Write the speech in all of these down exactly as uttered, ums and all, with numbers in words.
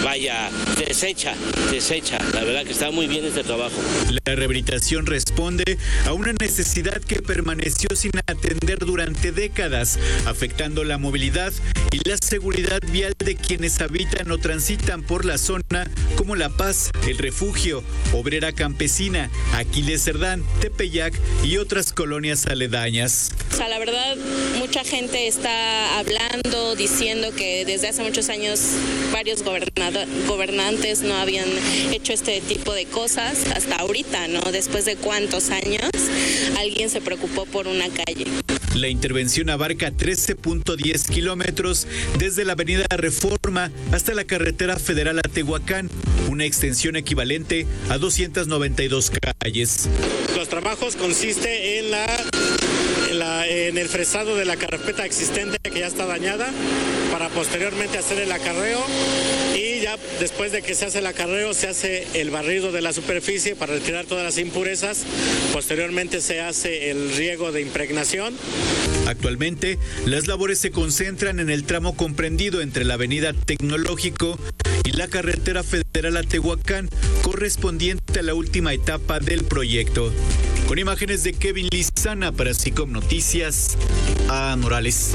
vaya deshecha, deshecha. La verdad que está muy bien este trabajo. La rehabilitación responde a una necesidad que permaneció sin atender durante décadas, afectando la movilidad y la seguridad vial de quienes habitan o transitan por la zona, como La Paz, El Refugio, Obrera Campesina, Aquiles Cerdán, Tepeyac y otras colonias aledañas. O sea, la verdad, mucha gente está hablando, diciendo que desde hace muchos años varios gobernantes no habían hecho este tipo de cosas. Hasta ahorita, ¿no? Después de cuántos años alguien se preocupó por una calle. La intervención abarca trece punto diez kilómetros desde la avenida Reforma hasta la carretera federal a Tehuacán, una extensión equivalente a doscientas noventa y dos calles. Los trabajos consisten en la, en la en el fresado de la carpeta existente que ya está dañada, para posteriormente hacer el acarreo, y ya después de que se hace el acarreo se hace el barrido de la superficie para retirar todas las impurezas. Posteriormente se hace el riego de impregnación. Actualmente, las labores se concentran en el tramo comprendido entre la avenida Tecnológico y la carretera federal a Tehuacán, correspondiente a la última etapa del proyecto. Con imágenes de Kevin Lizana para SICOM Noticias, a Morales.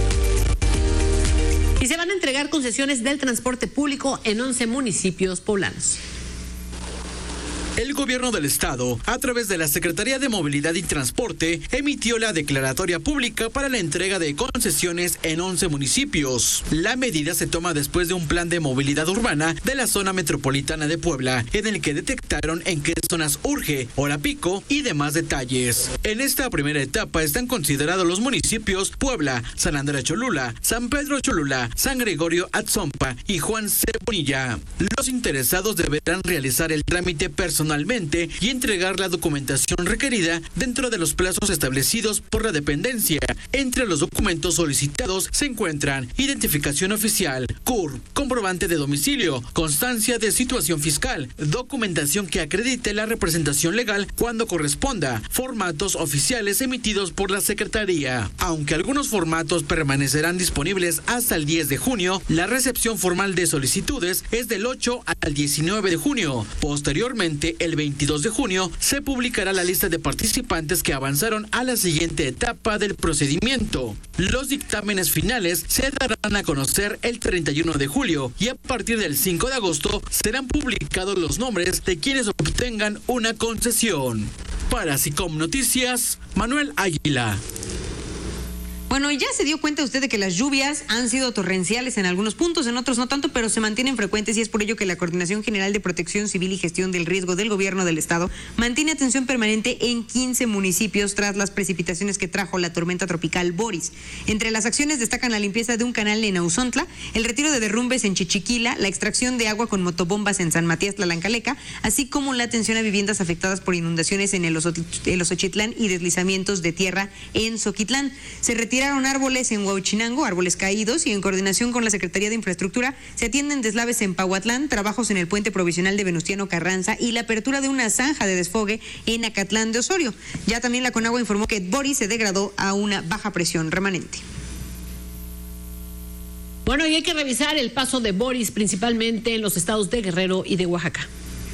Y se van a entregar concesiones del transporte público en once municipios poblanos. El gobierno del estado, a través de la Secretaría de Movilidad y Transporte, emitió la declaratoria pública para la entrega de concesiones en once municipios. La medida se toma después de un plan de movilidad urbana de la zona metropolitana de Puebla, en el que detectaron en qué zonas urge, hora pico y demás detalles. En esta primera etapa están considerados los municipios Puebla, San Andrés Cholula, San Pedro Cholula, San Gregorio Atzompa y Juan C. Bonilla. Los interesados deberán realizar el trámite personal personalmente y entregar la documentación requerida dentro de los plazos establecidos por la dependencia. Entre los documentos solicitados se encuentran identificación oficial, C U R, comprobante de domicilio, constancia de situación fiscal, documentación que acredite la representación legal cuando corresponda, formatos oficiales emitidos por la Secretaría. Aunque algunos formatos permanecerán disponibles hasta el diez de junio, la recepción formal de solicitudes es del ocho al diecinueve de junio. Posteriormente, el veintidós de junio, se publicará la lista de participantes que avanzaron a la siguiente etapa del procedimiento. Los dictámenes finales se darán a conocer el treinta y uno de julio y a partir del cinco de agosto serán publicados los nombres de quienes obtengan una concesión. Para SICOM Noticias, Manuel Águila. Bueno, ya se dio cuenta usted de que las lluvias han sido torrenciales en algunos puntos, en otros no tanto, pero se mantienen frecuentes, y es por ello que la Coordinación General de Protección Civil y Gestión del Riesgo del Gobierno del Estado mantiene atención permanente en quince municipios tras las precipitaciones que trajo la tormenta tropical Boris. Entre las acciones destacan la limpieza de un canal en Auzontla, el retiro de derrumbes en Chichiquila, la extracción de agua con motobombas en San Matías Tlancaleca, así como la atención a viviendas afectadas por inundaciones en el Osochitlán y deslizamientos de tierra en Zoquitlán. Se retira árboles en Huauchinango, árboles caídos, y en coordinación con la Secretaría de Infraestructura se atienden deslaves en Pahuatlán, trabajos en el puente provisional de Venustiano Carranza y la apertura de una zanja de desfogue en Acatlán de Osorio. Ya también la Conagua informó que Boris se degradó a una baja presión remanente. Bueno, y hay que revisar el paso de Boris principalmente en los estados de Guerrero y de Oaxaca.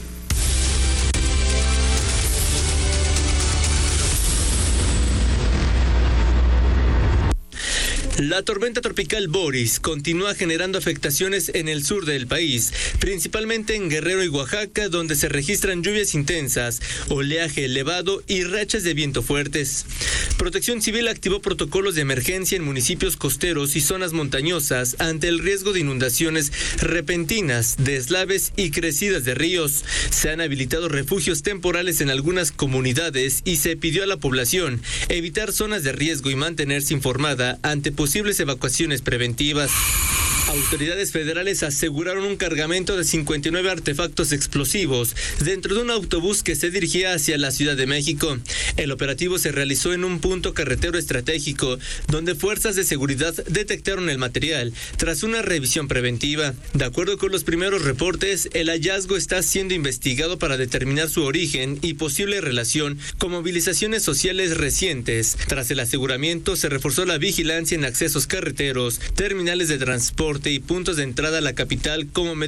La tormenta tropical Boris continúa generando afectaciones en el sur del país, principalmente en Guerrero y Oaxaca, donde se registran lluvias intensas, oleaje elevado y rachas de viento fuertes. Protección Civil activó protocolos de emergencia en municipios costeros y zonas montañosas ante el riesgo de inundaciones repentinas, deslaves y crecidas de ríos. Se han habilitado refugios temporales en algunas comunidades y se pidió a la población evitar zonas de riesgo y mantenerse informada ante posibles posibles evacuaciones preventivas. Autoridades federales aseguraron un cargamento de cincuenta y nueve artefactos explosivos dentro de un autobús que se dirigía hacia la Ciudad de México. El operativo se realizó en un punto carretero estratégico, donde fuerzas de seguridad detectaron el material tras una revisión preventiva. De acuerdo con los primeros reportes, el hallazgo está siendo investigado para determinar su origen y posible relación con movilizaciones sociales recientes. Tras el aseguramiento, se reforzó la vigilancia en accesos carreteros, terminales de transporte y puntos de entrada a la capital como